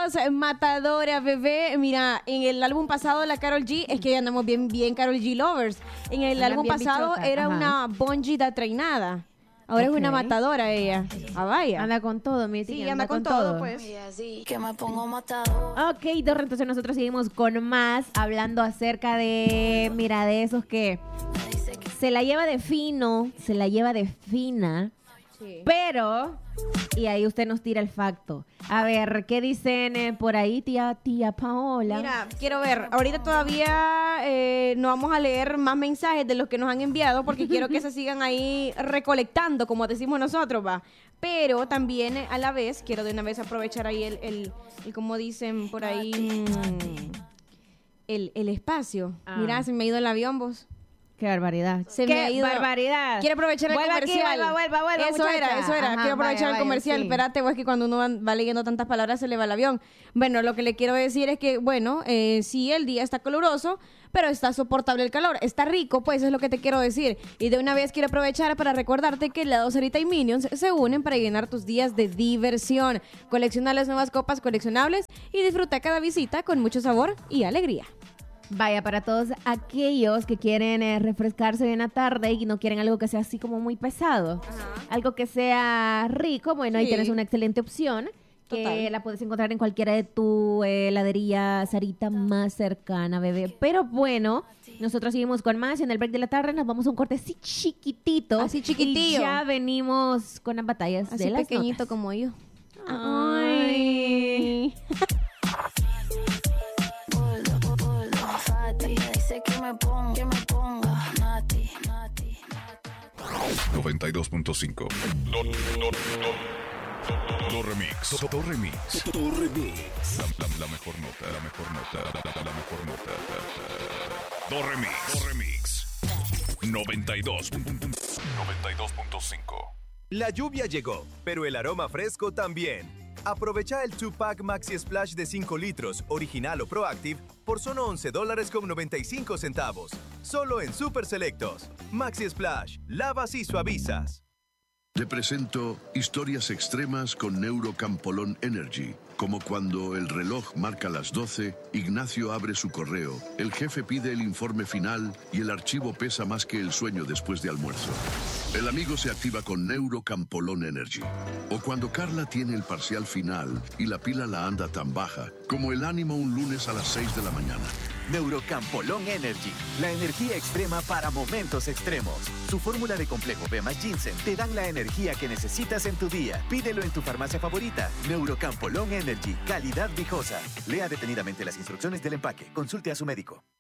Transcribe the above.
Dios, matadora, bebé. Mira, en el álbum pasado, la Karol G, es que ya andamos bien Karol G lovers. En el álbum pasado bichota. era una bongita treinada. Ahora es una matadora ella. Ah, vaya. Anda con todo, mi tía. Sí, anda con todo, pues. Que me pongo matador. Ok, Torre, entonces nosotros seguimos con más, hablando acerca de, mira, de esos que se la lleva de fino, se la lleva de fina, Sí. pero, y ahí usted nos tira el facto. A ver, ¿qué dicen por ahí, tía Paola? Mira, quiero ver. Ahorita todavía no vamos a leer más mensajes de los que nos han enviado porque quiero que se sigan ahí recolectando, como decimos nosotros, va. Pero también a la vez quiero de una vez aprovechar ahí el como dicen por ahí, el espacio. Ah. Mira, se me ha ido el avión, vos. Qué barbaridad. Se ¡Qué me ha ido. barbaridad! Quiero aprovechar el Vuelva aquí, comercial. vuelva, Eso muchacha. era. Ajá, Quiero aprovechar el vaya, comercial. sí. Espérate, es que cuando uno va leyendo tantas palabras se le va el avión. Bueno, lo que le quiero decir es que, bueno, sí, el día está caluroso, pero está soportable el calor. Está rico, pues, es lo que te quiero decir. Y de una vez quiero aprovechar para recordarte que la Sarita y Minions se unen para llenar tus días de diversión. Colecciona las nuevas copas coleccionables y disfruta cada visita con mucho sabor y alegría. Vaya, para todos aquellos que quieren refrescarse en la tarde y no quieren algo que sea así como muy pesado, algo que sea rico, bueno, ahí Sí. tienes una excelente opción que Total. la puedes encontrar en cualquiera de tu heladería Sarita más cercana, bebé. Pero bueno, nosotros seguimos con más y en el break de la tarde nos vamos a un corte así chiquitito. Así chiquitillo. Y ya venimos con las batallas Así de las pequeñito notas. como yo. Ay. Fati, dice que me ponga Nati. 92.5. Do Remix. La mejor nota. La mejor nota. Do Remix. 92.5. La lluvia llegó, pero el aroma fresco también. Aprovecha el 2-pack Maxi Splash de 5 litros, original o Proactive, por solo $11.95. Solo en Super Selectos. Maxi Splash, lavas y suavizas. Te presento historias extremas con Neurocampolón Energy. Como cuando el reloj marca las 12, Ignacio abre su correo, el jefe pide el informe final y el archivo pesa más que el sueño después de almuerzo. El amigo se activa con Neurocampolón Energy. O cuando Carla tiene el parcial final y la pila la anda tan baja como el ánimo un lunes a las 6 de la mañana. Neurocampolón Energy, la energía extrema para momentos extremos. Su fórmula de complejo B más ginseng te dan la energía que necesitas en tu día. Pídelo en tu farmacia favorita. Neurocampolón Energy, calidad viejosa. Lea detenidamente las instrucciones del empaque. Consulte a su médico.